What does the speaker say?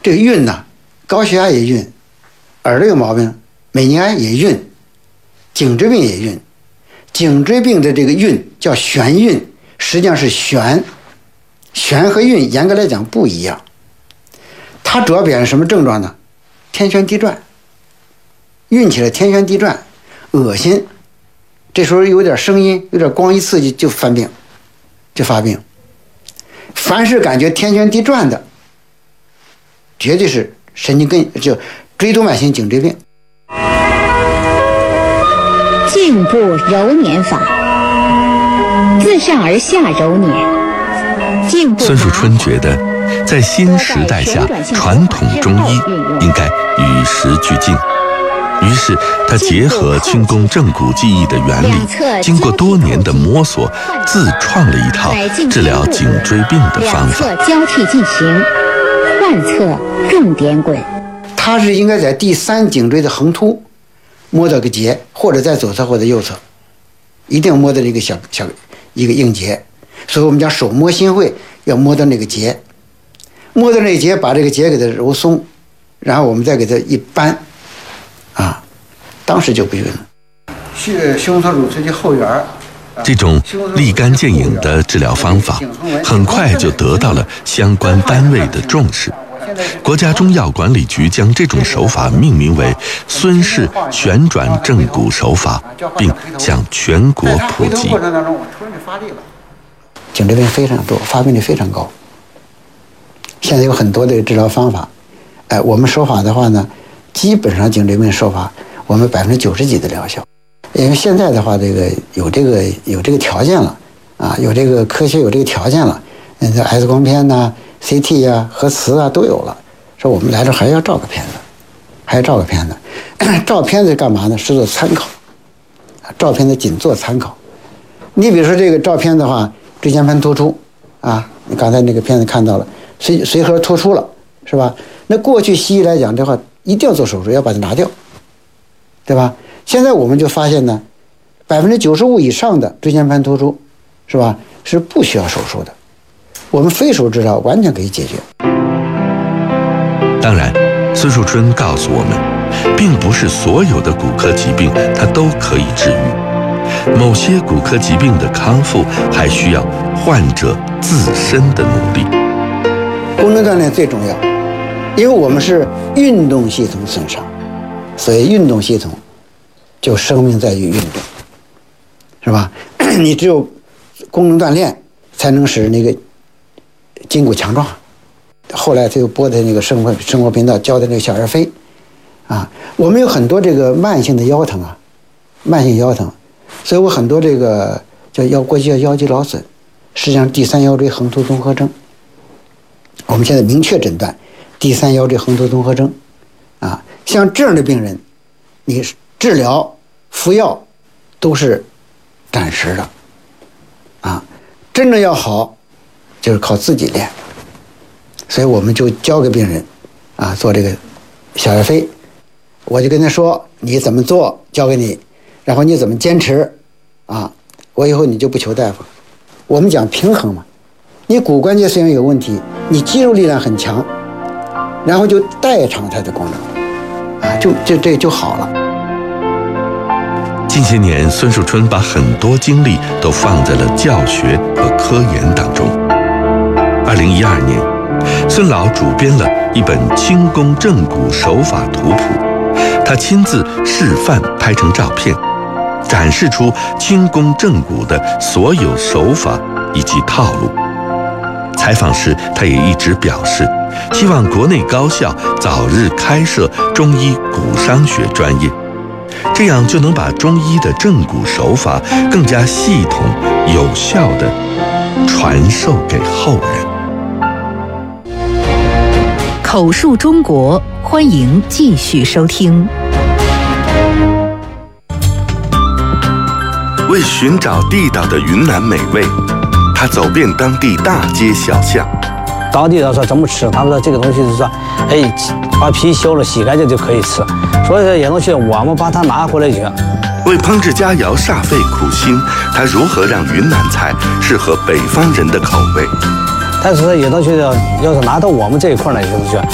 这个晕呢，高血压也晕，耳朵有毛病，美尼安也晕，颈椎病也晕。颈椎病的这个晕叫眩晕，实际上是眩和晕严格来讲不一样。它主要表现什么症状呢？天旋地转，晕起来天旋地转，恶心，这时候有点声音，有点光一刺激就犯病，就发病。凡是感觉天旋地转的，绝对是神经根就椎动脉性颈椎病。 颈部揉捻法，自上而下揉捻。颈部。 孙树春觉得，在新时代下，传统中医应该与时俱进。于是，他结合轻弓正骨记忆的原理，经过多年的摸索，自创了一套治疗颈椎病的方法。 两侧交替进行，换侧重点滚。 它是应该在第三颈椎的横突摸到个结，或者在左侧或者右侧，一定要摸到这个小一个硬结。所以我们讲手摸心会，要摸到那个结，摸到那个结，把这个结给它揉松，然后我们再给它一扳，啊，当时就不晕了。胸锁乳突肌后缘， 这种立竿见影的治疗方法，很快就得到了相关单位的重视。国家中药管理局将这种手法命名为孙氏旋转正骨手法，并向全国普及。 颈椎病非常多，发病率非常高。现在有很多的治疗方法，我们手法的话呢，基本上颈椎病手法我们90%几的疗效。因为现在的话，有这个条件了啊，有这个科学有这个条件了，X 光片呐、CT 呀、核磁啊都有了。说我们来这还要照个片子，照片子干嘛呢？是做参考，照片子仅做参考。你比如说这个照片的话，椎间盘突出啊，你刚才那个片子看到了，髓核突出了，是吧？那过去西医来讲的话，一定要做手术，要把它拿掉，对吧？现在我们就发现呢，95%以上的椎间盘突出，是吧？是不需要手术的，我们非手术治疗完全可以解决。 当然，孙树春告诉我们，并不是所有的骨科疾病它都可以治愈，某些骨科疾病的康复还需要患者自身的努力。 功能锻炼最重要，因为我们是运动系统损伤，所以运动系统就生命在于运动，是吧？你只有功能锻炼才能使那个筋骨强壮。后来他又播的那个生活频道教的那个小儿飞啊，我们有很多这个慢性的腰疼啊，所以我很多这个过去叫腰肌劳损，实际上第三腰椎横突综合征，我们现在明确诊断第三腰椎横突综合征啊，像这样的病人，你治疗服药都是暂时的啊，真正要好就是靠自己练。所以我们就教给病人啊做这个小儿飞，我就跟他说你怎么做，教给你，然后你怎么坚持啊，我以后你就不求大夫。我们讲平衡嘛，你骨关节虽然有问题，你肌肉力量很强，然后就代偿它的功能啊，就好了。 近些年，孙树春把很多精力都放在了教学和科研当中。2012年，孙老主编了一本轻弓正骨手法图谱，他亲自示范拍成照片，展示出轻弓正骨的所有手法以及套路。采访时，他也一直表示，希望国内高校早日开设中医骨伤学专业，这样就能把中医的正骨手法更加系统、有效地传授给后人。 口述中国，欢迎继续收听。 为寻找地道的云南美味，他走遍当地大街小巷。 当地人说怎么吃，他们说这个东西是说，把皮削了洗干净就可以吃。所以这些东西我们把它拿回来就。 为烹制佳肴煞费苦心，他如何让云南菜适合北方人的口味？ 但是有东西要是拿到我们这一块呢，就是说